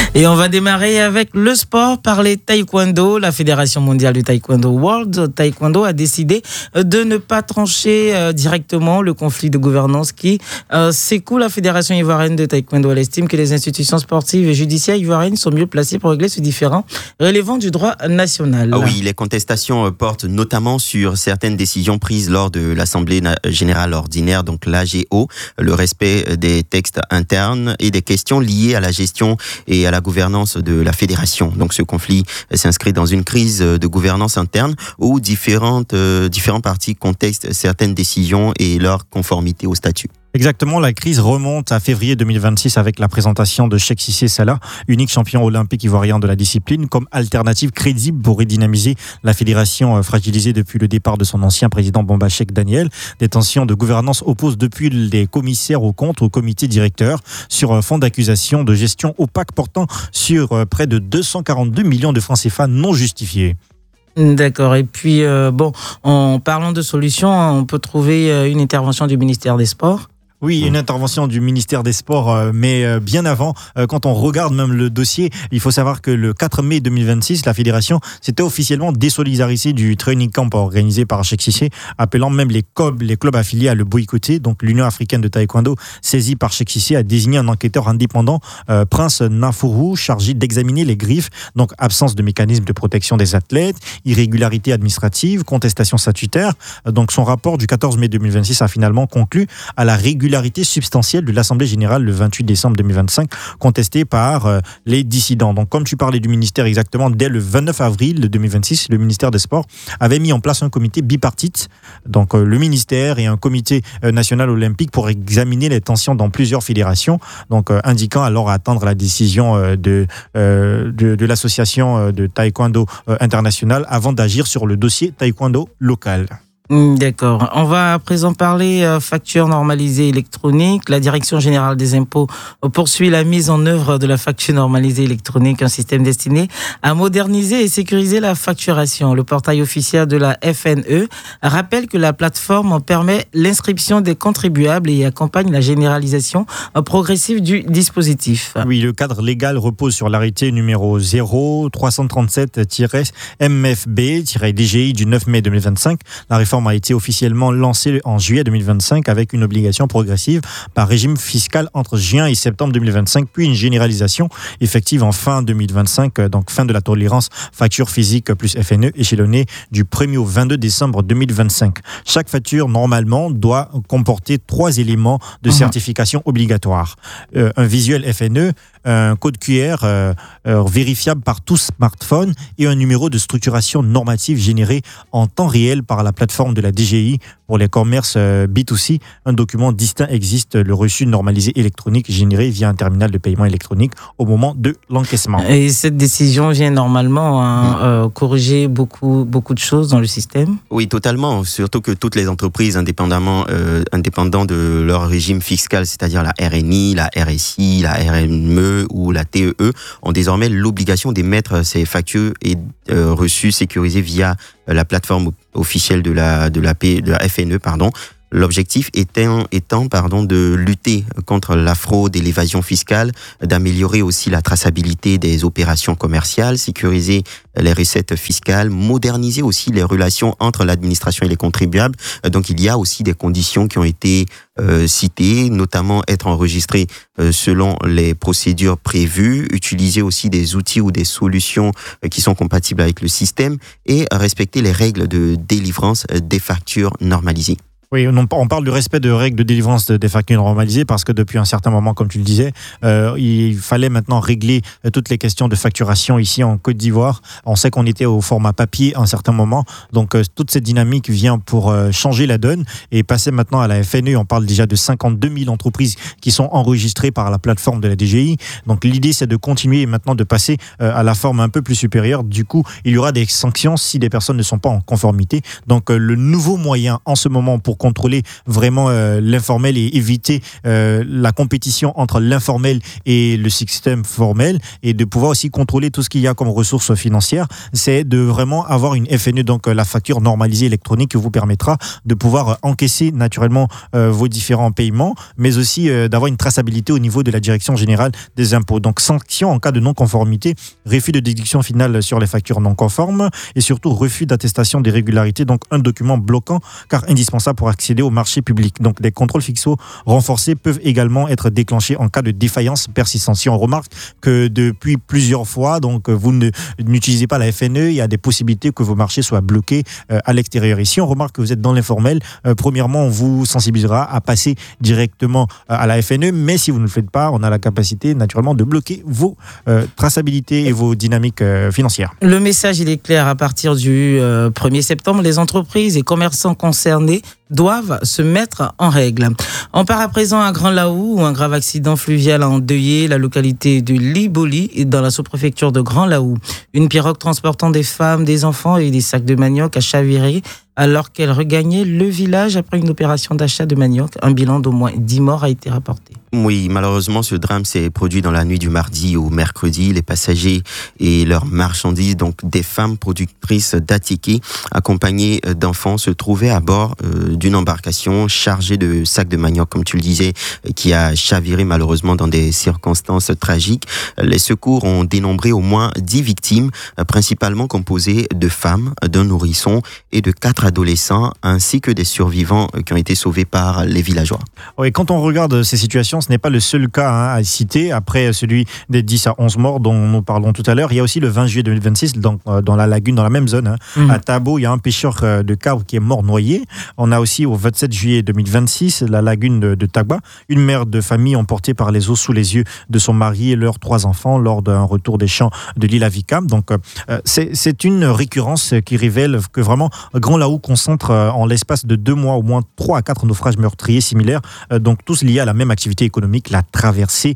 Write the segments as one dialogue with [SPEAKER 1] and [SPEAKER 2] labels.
[SPEAKER 1] Et on va démarrer avec le sport, parler taekwondo. La Fédération mondiale du taekwondo, World Taekwondo, a décidé de ne pas trancher directement le conflit de gouvernance qui secoue la Fédération ivoirienne de taekwondo. Elle estime que les institutions sportives et judiciaires ivoiriennes sont mieux placées pour régler ce différend relevant du droit national.
[SPEAKER 2] Ah oui, les contestations portent notamment sur certaines décisions prises lors de l'Assemblée générale ordinaire, donc l'AGO, le respect des textes internes et des questions liées à la gestion et à la gouvernance de la fédération. Donc ce conflit s'inscrit dans une crise de gouvernance interne où différents partis contestent certaines décisions et leur conformité au statut.
[SPEAKER 3] Exactement, la crise remonte à février 2026 avec la présentation de Cheikh Cissé Salah, unique champion olympique ivoirien de la discipline, comme alternative crédible pour redynamiser la fédération fragilisée depuis le départ de son ancien président Bamba Cheikh Daniel. Des tensions de gouvernance opposent depuis les commissaires aux comptes au comité directeur sur un fonds d'accusation de gestion opaque portant sur près de 242 millions de francs CFA non justifiés.
[SPEAKER 1] D'accord. Et puis, en parlant de solutions, on peut trouver une intervention du ministère des Sports.
[SPEAKER 3] Oui, une intervention du ministère des Sports, mais bien avant, quand on regarde même le dossier, il faut savoir que le 4 mai 2026, la fédération s'était officiellement désolidarisée du training camp organisé par Cheikh Cissé, appelant même les clubs affiliés à le boycotter. Donc l'Union africaine de taekwondo, saisie par Cheikh Cissé, a désigné un enquêteur indépendant, Prince Nafourou, chargé d'examiner les griefs, donc absence de mécanisme de protection des athlètes, irrégularité administrative, contestation statutaire. Donc son rapport du 14 mai 2026 a finalement conclu à la régularité substantielle de l'Assemblée générale le 28 décembre 2025, contestée par les dissidents. Donc, comme tu parlais du ministère exactement, dès le 29 avril 2026, le ministère des Sports avait mis en place un comité bipartite, donc le ministère et un comité national olympique pour examiner les tensions dans plusieurs fédérations, donc indiquant alors attendre la décision de l'association de taekwondo internationale avant d'agir sur le dossier taekwondo local.
[SPEAKER 1] D'accord. On va à présent parler facture normalisée électronique. La Direction générale des impôts poursuit la mise en œuvre de la facture normalisée électronique, un système destiné à moderniser et sécuriser la facturation. Le portail officiel de la FNE rappelle que la plateforme permet l'inscription des contribuables et accompagne la généralisation progressive du dispositif.
[SPEAKER 3] Oui, le cadre légal repose sur l'arrêté numéro 0337-MFB-DGI du 9 mai 2025. La réforme a été officiellement lancée en juillet 2025 avec une obligation progressive par régime fiscal entre juin et septembre 2025, puis une généralisation effective en fin 2025, donc fin de la tolérance facture physique plus FNE échelonnée du 1er au 22 décembre 2025. Chaque facture, normalement, doit comporter 3 éléments de certification obligatoire. Un visuel FNE, un code QR vérifiable par tout smartphone et un numéro de structuration normative généré en temps réel par la plateforme de la DGI. Pour les commerces B2C, un document distinct existe, le reçu normalisé électronique généré via un terminal de paiement électronique au moment de l'encaissement.
[SPEAKER 1] Et cette décision vient normalement corriger beaucoup de choses dans le système?
[SPEAKER 2] Oui, totalement. Surtout que toutes les entreprises, indépendant de leur régime fiscal, c'est-à-dire la RNI, la RSI, la RME ou la TEE, ont désormais l'obligation d'émettre ces factures et reçus sécurisés via la plateforme officielle de la FNE, pardon. L'objectif étant de lutter contre la fraude et l'évasion fiscale, d'améliorer aussi la traçabilité des opérations commerciales, sécuriser les recettes fiscales, moderniser aussi les relations entre l'administration et les contribuables. Donc il y a aussi des conditions qui ont été citées, notamment être enregistré selon les procédures prévues, utiliser aussi des outils ou des solutions qui sont compatibles avec le système et respecter les règles de délivrance des factures normalisées.
[SPEAKER 3] Oui, on parle du respect de règles de délivrance des factures normalisées parce que depuis un certain moment, comme tu le disais, il fallait maintenant régler toutes les questions de facturation ici en Côte d'Ivoire. On sait qu'on était au format papier à un certain moment, donc toute cette dynamique vient pour changer la donne et passer maintenant à la FNE. On parle déjà de 52 000 entreprises qui sont enregistrées par la plateforme de la DGI. Donc l'idée, c'est de continuer maintenant de passer à la forme un peu plus supérieure. Du coup, il y aura des sanctions si des personnes ne sont pas en conformité. Donc le nouveau moyen en ce moment pour contrôler vraiment l'informel et éviter la compétition entre l'informel et le système formel, et de pouvoir aussi contrôler tout ce qu'il y a comme ressources financières, c'est de vraiment avoir une FNE, donc la facture normalisée électronique, qui vous permettra de pouvoir encaisser naturellement vos différents paiements, mais aussi d'avoir une traçabilité au niveau de la Direction générale des impôts. Donc sanction en cas de non-conformité, refus de déduction finale sur les factures non conformes et surtout refus d'attestation d'irrégularité, donc un document bloquant car indispensable pour accéder au marché public. Donc des contrôles fiscaux renforcés peuvent également être déclenchés en cas de défaillance persistante. Si on remarque que depuis plusieurs fois, donc vous n'utilisez pas la FNE, il y a des possibilités que vos marchés soient bloqués à l'extérieur. Et si on remarque que vous êtes dans l'informel, premièrement, on vous sensibilisera à passer directement à la FNE, mais si vous ne le faites pas, on a la capacité naturellement de bloquer vos traçabilités et vos dynamiques financières.
[SPEAKER 1] Le message, il est clair. À partir du 1er septembre, les entreprises et commerçants concernés doivent se mettre en règle. On part à présent à Grand-Laou, où un grave accident fluvial a endeuillé la localité de Liboli, dans la sous-préfecture de Grand-Laou. Une pirogue transportant des femmes, des enfants et des sacs de manioc a chaviré alors qu'elle regagnait le village après une opération d'achat de manioc. Un bilan d'au moins 10 morts a été rapporté.
[SPEAKER 2] Oui, malheureusement, ce drame s'est produit dans la nuit du mardi au mercredi. Les passagers et leurs marchandises, donc des femmes productrices d'attiqués accompagnées d'enfants, se trouvaient à bord d'une embarcation chargée de sacs de manioc, comme tu le disais, qui a chaviré malheureusement dans des circonstances tragiques. Les secours ont dénombré au moins 10 victimes, principalement composées de femmes, d'un nourrisson et de 4 adolescents, ainsi que des survivants qui ont été sauvés par les villageois.
[SPEAKER 3] Oui, quand on regarde ces situations, ce n'est pas le seul cas à citer. Après celui des 10 à 11 morts dont nous parlons tout à l'heure, il y a aussi le 20 juillet 2026 dans la lagune, dans la même zone, à Tabo, il y a un pêcheur de carpe qui est mort noyé. On a aussi au 27 juillet 2026 la lagune de Tagba, une mère de famille emportée par les eaux sous les yeux de son mari et leurs 3 enfants lors d'un retour des champs de l'île Avikam. Donc c'est une récurrence qui révèle que vraiment Grand-Laou concentre en l'espace de 2 mois au moins 3 à 4 naufrages meurtriers similaires, donc tous liés à la même activité économique, la traversée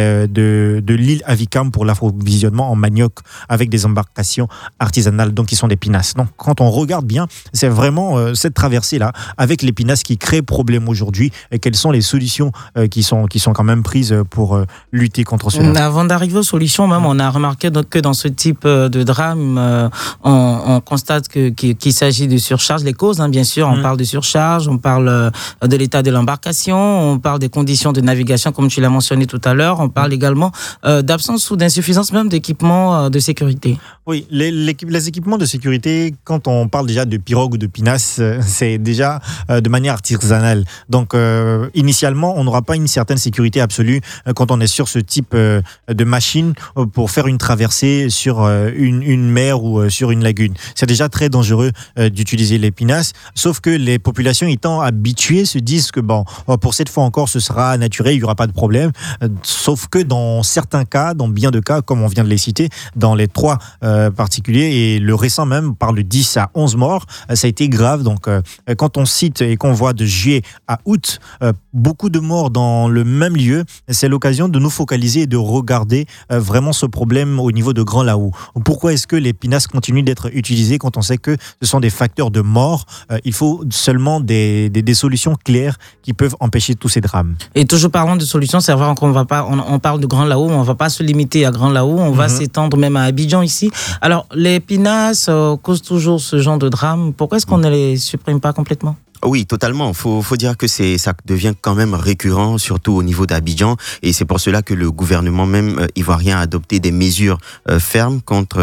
[SPEAKER 3] de l'île Avikam pour l'approvisionnement en manioc avec des embarcations artisanales, donc qui sont des pinasses. Donc quand on regarde bien, c'est vraiment cette traversée-là avec les pinasses qui crée problème aujourd'hui, et quelles sont les solutions qui sont quand même prises pour lutter contre cela.
[SPEAKER 1] Avant d'arriver aux solutions, même, on a remarqué que dans ce type de drame, on constate qu'il s'agit de surcharge. Les causes, bien sûr, on parle de surcharge, on parle de l'état de l'embarcation, on parle des conditions de navigation, comme tu l'as mentionné tout à l'heure, on parle également d'absence ou d'insuffisance même d'équipements de sécurité.
[SPEAKER 3] Oui, les équipements de sécurité, quand on parle déjà de pirogue ou de pinasse, c'est déjà de manière artisanale. Donc, initialement, on n'aura pas une certaine sécurité absolue quand on est sur ce type de machine pour faire une traversée sur une mer ou sur une lagune. C'est déjà très dangereux d'utiliser les pinasses, sauf que les populations étant habituées se disent que bon, pour cette fois encore, ce sera naturel, il n'y aura pas de problème. Sauf que dans certains cas, dans bien de cas, comme on vient de les citer, dans les 3 particuliers, et le récent même parle de 10 à 11 morts, ça a été grave. Donc, quand on cite et qu'on voit de juillet à août, beaucoup de morts dans le même lieu, c'est l'occasion de nous focaliser et de regarder vraiment ce problème au niveau de Grand-Laou. Pourquoi est-ce que les pinasses continuent d'être utilisées quand on sait que ce sont des facteurs de mort? Il faut seulement des solutions claires qui peuvent empêcher tous ces drames.
[SPEAKER 1] Et toujours parlant de solutions, c'est vrai on parle de Grand-Laou, on ne va pas se limiter à Grand-Laou, on va s'étendre même à Abidjan ici. Alors, les pinasses causent toujours ce genre de drame. Pourquoi est-ce qu'on ne les supprime pas complètement ?
[SPEAKER 2] Oui, totalement. Faut dire que ça devient quand même récurrent, surtout au niveau d'Abidjan, et c'est pour cela que le gouvernement même ivoirien a adopté des mesures fermes pour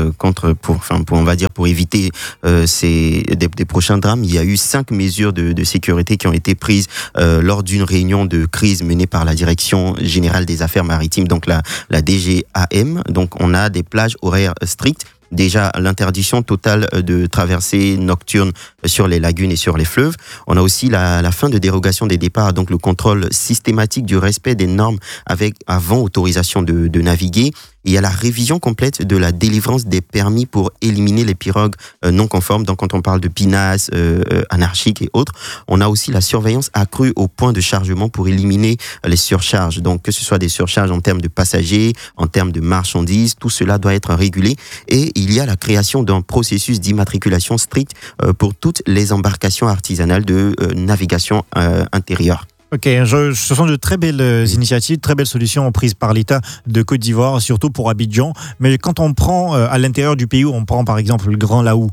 [SPEAKER 2] éviter des prochains drames. Il y a eu 5 mesures de sécurité qui ont été prises lors d'une réunion de crise menée par la Direction générale des affaires maritimes, donc la DGAM. Donc on a des plages horaires strictes. Déjà, l'interdiction totale de traversée nocturne sur les lagunes et sur les fleuves. On a aussi la fin de dérogation des départs, donc le contrôle systématique du respect des normes avant autorisation de naviguer. il y a la révision complète de la délivrance des permis pour éliminer les pirogues non conformes. Donc, quand on parle de pinasses, anarchiques et autres, on a aussi la surveillance accrue au point de chargement pour éliminer les surcharges. Donc, que ce soit des surcharges en termes de passagers, en termes de marchandises, tout cela doit être régulé. Et il y a la création d'un processus d'immatriculation strict pour toutes les embarcations artisanales de navigation intérieure.
[SPEAKER 3] Ok, ce sont de très belles initiatives, très belles solutions prises par l'État de Côte d'Ivoire, surtout pour Abidjan. Mais quand on prend à l'intérieur du pays, on prend par exemple le Grand Laou,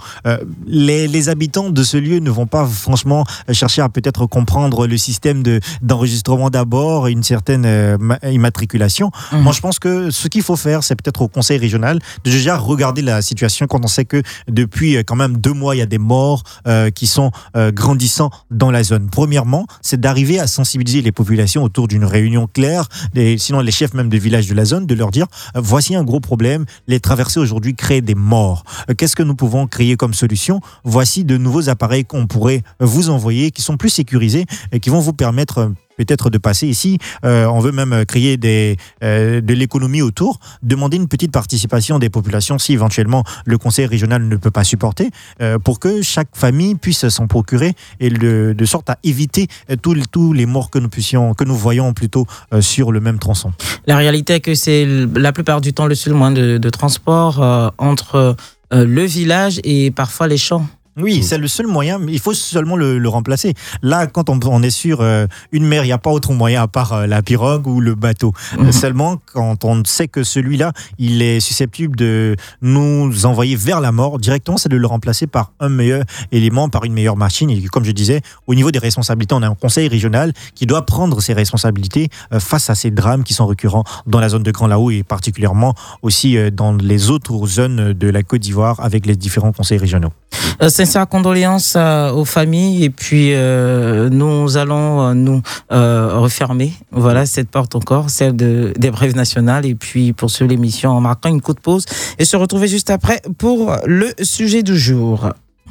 [SPEAKER 3] les habitants de ce lieu ne vont pas franchement chercher à peut-être comprendre le système d'enregistrement d'abord, une certaine immatriculation. Moi, je pense que ce qu'il faut faire, c'est peut-être au conseil régional de déjà regarder la situation quand on sait que depuis quand même 2 mois, il y a des morts qui sont grandissants dans la zone. Premièrement, c'est d'arriver à sensibiliser les populations autour d'une réunion claire, sinon les chefs même de village de la zone, de leur dire voici un gros problème, les traversées aujourd'hui créent des morts. Qu'est-ce que nous pouvons créer comme solution? Voici de nouveaux appareils qu'on pourrait vous envoyer, qui sont plus sécurisés et qui vont vous permettre peut-être de passer ici. On veut même créer de l'économie autour, demander une petite participation des populations si éventuellement le conseil régional ne peut pas supporter, pour que chaque famille puisse s'en procurer et de sorte à éviter tous les morts que nous voyons plutôt sur le même tronçon.
[SPEAKER 1] La réalité est que c'est la plupart du temps le seul moyen de transport entre le village et parfois les champs.
[SPEAKER 3] Oui, c'est le seul moyen, mais il faut seulement le remplacer. Là, quand on est sur une mer, il n'y a pas autre moyen à part la pirogue ou le bateau. Seulement, quand on sait que celui-là, il est susceptible de nous envoyer vers la mort, directement, c'est de le remplacer par un meilleur élément, par une meilleure machine. Et comme je disais, au niveau des responsabilités, on a un conseil régional qui doit prendre ses responsabilités face à ces drames qui sont récurrents dans la zone de Grand Laou et particulièrement aussi dans les autres zones de la Côte d'Ivoire avec les différents conseils régionaux.
[SPEAKER 1] Sincères condoléances aux familles et puis nous allons nous refermer cette porte encore, celle des brèves nationales, et puis poursuivre l'émission en marquant une courte pause et se retrouver juste après pour le sujet du jour.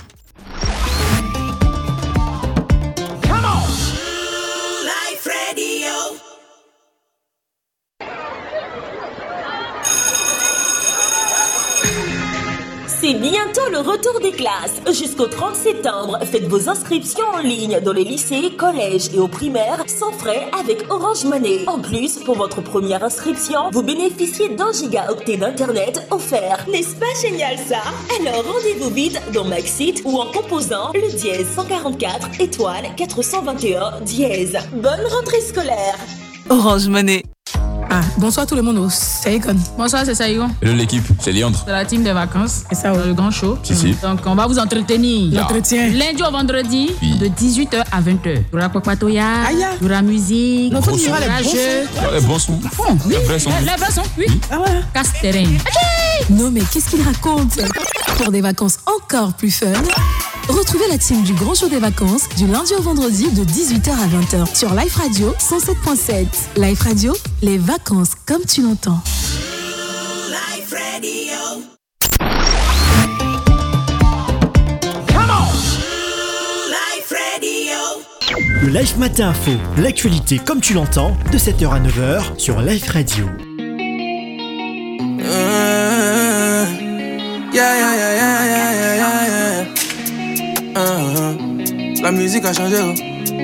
[SPEAKER 4] C'est bientôt le retour des classes. Jusqu'au 30 septembre, faites vos inscriptions en ligne dans les lycées, collèges et aux primaires sans frais avec Orange Money. En plus, pour votre première inscription, vous bénéficiez d'1 gigaoctet d'internet offert. N'est-ce pas génial ça? Alors rendez-vous vite dans Maxit ou en composant le dièse 144 étoile 421 dièse. Bonne rentrée scolaire.
[SPEAKER 5] Orange Money.
[SPEAKER 6] Bonsoir tout le monde, c'est Econ.
[SPEAKER 7] Bonsoir, c'est Saïgon.
[SPEAKER 8] Hello l'équipe, c'est Léandre.
[SPEAKER 7] C'est la team des vacances.
[SPEAKER 6] C'est ça,
[SPEAKER 7] le grand show.
[SPEAKER 8] Si.
[SPEAKER 7] Donc, on va vous entretenir.
[SPEAKER 6] L'entretien.
[SPEAKER 7] Lundi au vendredi, de 18h à 20h. Il y aura Kwakpatoya, il y aura musique,
[SPEAKER 6] il y aura les
[SPEAKER 8] bons sons.
[SPEAKER 7] Les vrais sons. Les vrais sons, oui.
[SPEAKER 6] Ah ouais.
[SPEAKER 7] Casse-terrain.
[SPEAKER 5] Non mais qu'est-ce qu'il raconte? Pour des vacances encore plus fun, retrouvez la team du Grand Show des vacances du lundi au vendredi de 18h à 20h sur Life Radio 107.7. Life Radio, les vacances comme tu l'entends.
[SPEAKER 4] Life Radio. Life Radio.
[SPEAKER 9] Le Life Matin Info, l'actualité comme tu l'entends, de 7h à 9h sur Life Radio.
[SPEAKER 10] La musique a changé.